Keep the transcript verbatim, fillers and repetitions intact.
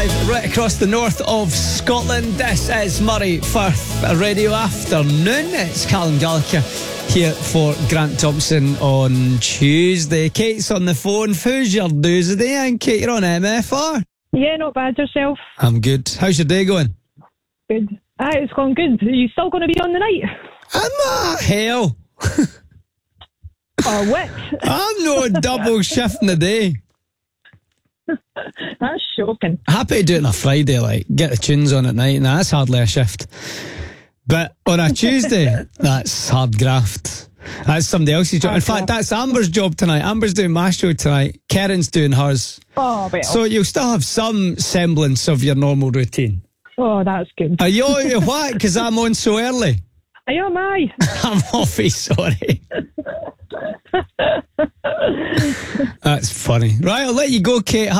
live right across the north of Scotland. This is Murray Firth Radio Afternoon. It's Callum Gallagher here for Grant Thompson on Tuesday. Kate's on the phone. Who's your doozy day? And Kate, you're on M F R. Yeah, not bad. Yourself? I'm good. How's your day going? Good. Ah, it's going good. Are you still going to be on the night? I'm a hell. Oh, what? I'm no double shifting the day. That's shocking. Happy to do it on a Friday, like get the tunes on at night, and that's hardly a shift. But on a Tuesday, that's hard graft. That's somebody else's job. In fact, that's Amber's job tonight. Amber's doing my show tonight. Karen's doing hers. Oh, well. So you'll still have some semblance of your normal routine. Oh, that's good. Are you on what? Because I'm on so early. I am I. I'm awfully sorry. That's funny. Right, I'll let you go, Kate.